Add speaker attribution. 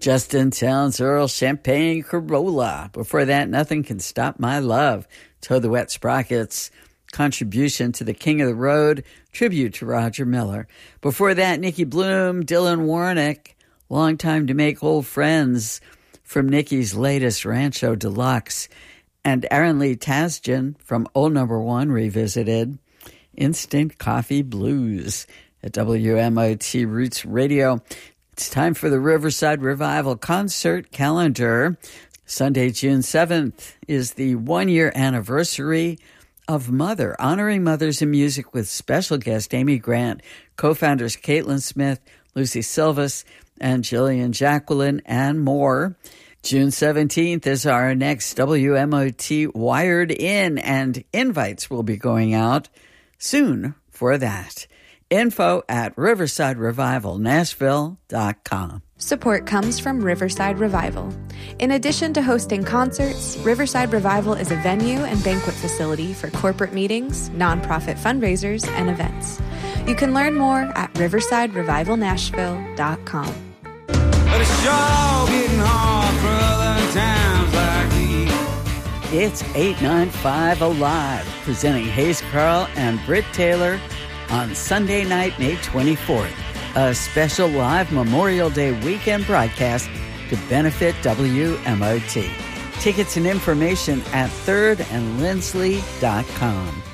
Speaker 1: Justin Townes Earl, Champagne Corolla. Before that, Nothing Can Stop My Love, Toad the Wet Sprockets, Contribution to the King of the Road, tribute to Roger Miller. Before that, Nicky Bloom, Dylan Warnick, Long Time to Make Old Friends, from Nicky's latest Rancho Deluxe, and Aaron Lee Tasjan from Old Number One Revisited, Instant Coffee Blues at WMOT Roots Radio. It's time for the Riverside Revival concert calendar. Sunday, June 7th is the one-year anniversary of Mother, honoring mothers in music with special guest Amy Grant, co-founders Caitlin Smith, Lucy Silvas, and Jillian Jacqueline, and more. June 17th is our next WMOT Wired In, and invites will be going out soon for that. Info at riversiderevivalnashville.com.
Speaker 2: Support comes from Riverside Revival. In addition to hosting concerts, Riverside Revival is a venue and banquet facility for corporate meetings, nonprofit fundraisers, and events. You can learn more at riversiderevivalnashville.com.
Speaker 3: But it's sure getting hard for other times like these.
Speaker 1: It's 895 Alive, presenting Hayes Carl and Britt Taylor on Sunday night, May 24th, a special live Memorial Day weekend broadcast to benefit WMOT. Tickets and information at thirdandlindsley.com.